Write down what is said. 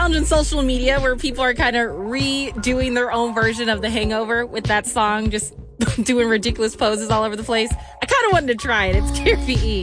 challenge on social media where people are kind of redoing their own version of The Hangover with that song, just doing ridiculous poses all over the place. I kind of wanted to try it. It's KRVE.